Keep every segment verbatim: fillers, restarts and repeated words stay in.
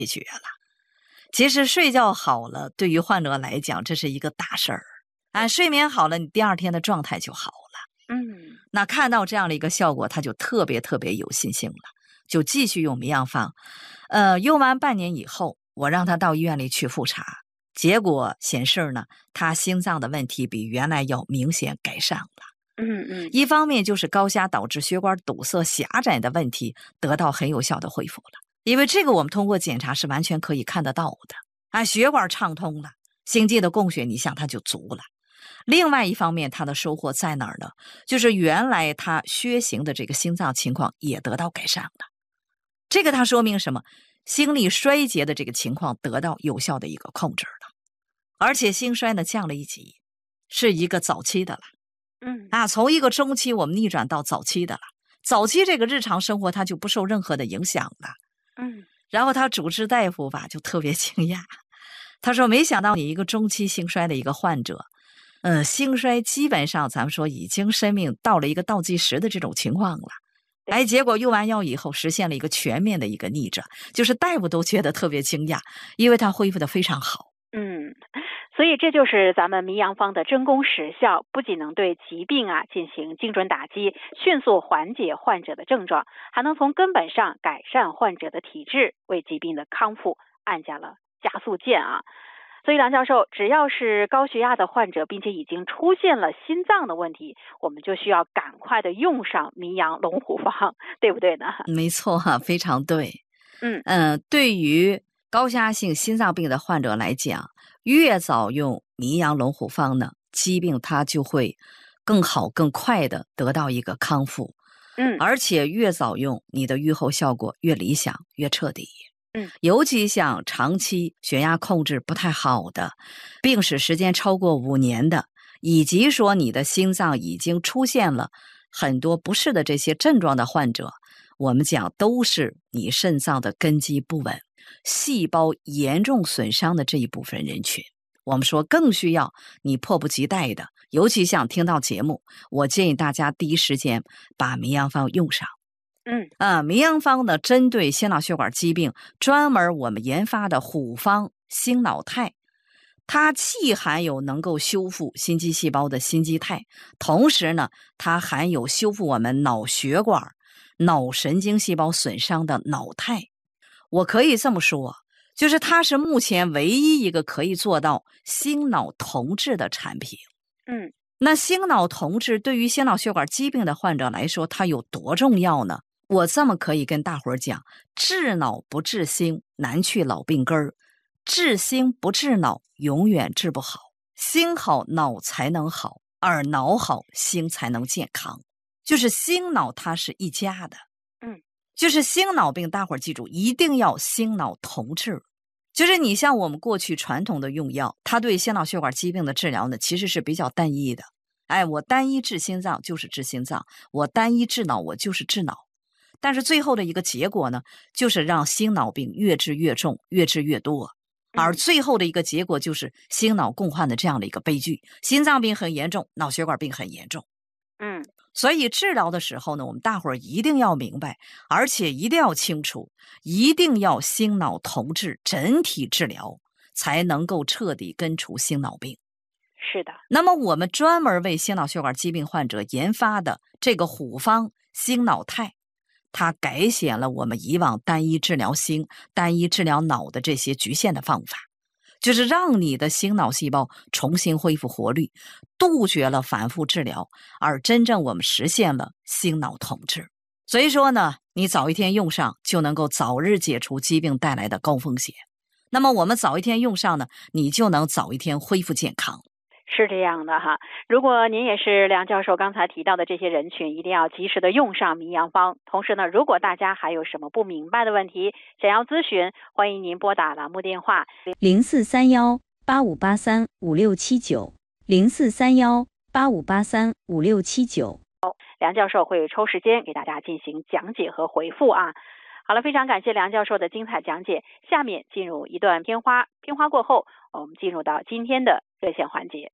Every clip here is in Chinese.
决了。其实睡觉好了，对于患者来讲，这是一个大事儿。啊，睡眠好了，你第二天的状态就好了。 嗯， 那看到这样的一个效果，他就特别特别有信心了，就继续用迷样方。呃，用完半年以后，我让他到医院里去复查，结果显示呢，他心脏的问题比原来要明显改善了。 嗯嗯， 一方面就是高压导致血管堵塞狭窄的问题得到很有效的恢复了，因为这个我们通过检查是完全可以看得到的。啊，血管畅通了，心肌的供血你想它就足了。另外一方面，它的收获在哪儿呢？就是原来它缺形的这个心脏情况也得到改善了。这个它说明什么？心力衰竭的这个情况得到有效的一个控制了，而且心衰呢降了一级，是一个早期的了。 嗯啊，从一个中期我们逆转到早期的了。早期这个日常生活它就不受任何的影响了。 嗯， 然后他主治大夫吧就特别惊讶，他说没想到你一个中期心衰的一个患者，呃，心衰基本上咱们说已经生命到了一个倒计时的这种情况了。哎，结果用完药以后实现了一个全面的一个逆转，就是大夫都觉得特别惊讶，因为他恢复的非常好。 嗯，所以这就是咱们迷样方的真功实效，不仅能对疾病啊进行精准打击，迅速缓解患者的症状，还能从根本上改善患者的体质，为疾病的康复按下了加速键啊。所以梁教授，只要是高血压的患者，并且已经出现了心脏的问题，我们就需要赶快的用上迷样龙虎方，对不对呢？ 没错哈，非常对。 嗯嗯、呃，对于高血压性心脏病的患者来讲，越早用迷样龙虎方呢，疾病它就会更好更快的得到一个康复。 嗯， 而且越早用，你的预后效果越理想越彻底。 嗯， 尤其像长期血压控制不太好的，病史时间超过五年的，以及说你的心脏已经出现了很多不适的这些症状的患者，我们讲都是你肾脏的根基不稳，细胞严重损伤的这一部分人群。我们说更需要你迫不及待的，尤其像听到节目，我建议大家第一时间把迷样方用上。 嗯啊，迷样方呢，针对心脑血管疾病专门我们研发的虎方心脑肽，它既含有能够修复心肌细胞的心肌肽，同时呢，它含有修复我们脑血管、脑神经细胞损伤的脑肽。我可以这么说，就是它是目前唯一一个可以做到心脑同治的产品。 嗯， 那心脑同治对于心脑血管疾病的患者来说，它有多重要呢？我这么可以跟大伙儿讲，治脑不治心，难去老病根儿；治心不治脑，永远治不好。心好，脑才能好，而脑好，心才能健康。就是心脑它是一家的。 嗯， 就是心脑病，大伙儿记住，一定要心脑同治。就是你像我们过去传统的用药，它对心脑血管疾病的治疗呢，其实是比较单一的。哎，我单一治心脏就是治心脏，我单一治脑我就是治脑。但是最后的一个结果呢，就是让心脑病越治越重，越治越多，而最后的一个结果就是心脑共患的这样的一个悲剧，心脏病很严重，脑血管病很严重。 嗯， 所以治疗的时候呢，我们大伙儿一定要明白，而且一定要清楚，一定要心脑同治，整体治疗才能够彻底根除心脑病。 是的。 那么我们专门为心脑血管疾病患者研发的这个虎方心脑肽，它改写了我们以往单一治疗心、单一治疗脑的这些局限的方法，就是让你的心脑细胞重新恢复活力，杜绝了反复治疗，而真正我们实现了心脑同治。所以说呢，你早一天用上，就能够早日解除疾病带来的高风险。那么我们早一天用上呢，你就能早一天恢复健康。 是这样的哈，如果您也是梁教授刚才提到的这些人群，一定要及时的用上迷样方。同时呢，如果大家还有什么不明白的问题，想要咨询，欢迎您拨打栏目电话零四三幺八五八三五六七九零四三幺八五八三五六七九， 梁教授会抽时间给大家进行讲解和回复啊。好了，非常感谢梁教授的精彩讲解。下面进入一段片花，片花过后，我们进入到今天的热线环节。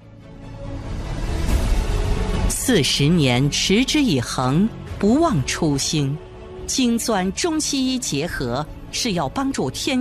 四十年持之以恒，不忘初心，精钻中西医结合，是要帮助天